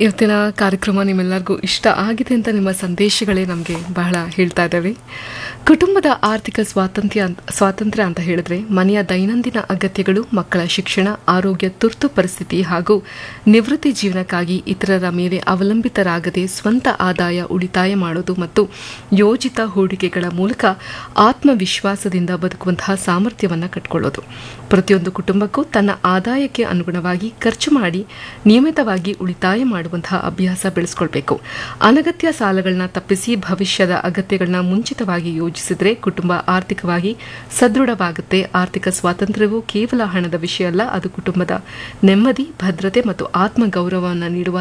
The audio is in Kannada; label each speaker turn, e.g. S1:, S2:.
S1: ಇವತ್ತಿನ ಕಾರ್ಯಕ್ರಮ ನಿಮ್ಮೆಲ್ಲರಿಗೂ ಇಷ್ಟ ಆಗಿದೆ ಅಂತ ನಿಮ್ಮ ಸಂದೇಶಗಳೇ ನಮಗೆ ಬಹಳ ಹೇಳ್ತಾ ಇದ್ದಾವೆ. ಕುಟುಂಬದ ಆರ್ಥಿಕ ಸ್ವಾತಂತ್ರ್ಯ ಅಂತ ಹೇಳಿದ್ರೆ ಮನೆಯ ದೈನಂದಿನ ಅಗತ್ಯಗಳು, ಮಕ್ಕಳ ಶಿಕ್ಷಣ, ಆರೋಗ್ಯ, ತುರ್ತು ಪರಿಸ್ಥಿತಿ ಹಾಗೂ ನಿವೃತ್ತಿ ಜೀವನಕ್ಕಾಗಿ ಇತರರ ಮೇಲೆ ಅವಲಂಬಿತರಾಗದೆ ಸ್ವಂತ ಆದಾಯ ಉಳಿತಾಯ ಮಾಡೋದು ಮತ್ತು ಯೋಜಿತ ಹೂಡಿಕೆಗಳ ಮೂಲಕ ಆತ್ಮವಿಶ್ವಾಸದಿಂದ ಬದುಕುವಂತಹ ಸಾಮರ್ಥ್ಯವನ್ನು ಕಟ್ಕೊಳ್ಳೋದು. ಪ್ರತಿಯೊಂದು ಕುಟುಂಬಕ್ಕೂ ತನ್ನ ಆದಾಯಕ್ಕೆ ಅನುಗುಣವಾಗಿ ಖರ್ಚು ಮಾಡಿ ನಿಯಮಿತವಾಗಿ ಉಳಿತಾಯ ಮಾಡುವಂತಹ ಅಭ್ಯಾಸ ಬೆಳೆಸ್ಕೊಳ್ಬೇಕು. ಅನಗತ್ಯ ಸಾಲಗಳನ್ನ ತಪ್ಪಿಸಿ ಭವಿಷ್ಯದ ಅಗತ್ಯಗಳನ್ನ ಮುಂಚಿತವಾಗಿ ಯೋಜಿಸಿದ್ರೆ ಕುಟುಂಬ ಆರ್ಥಿಕವಾಗಿ ಸದೃಢವಾಗುತ್ತೆ. ಆರ್ಥಿಕ ಸ್ವಾತಂತ್ರ್ಯವು ಕೇವಲ ಹಣದ ವಿಷಯ ಅಲ್ಲ, ಅದು ಕುಟುಂಬದ ನೆಮ್ಮದಿ, ಭದ್ರತೆ ಮತ್ತು ಆತ್ಮಗೌರವವನ್ನು ನೀಡುವ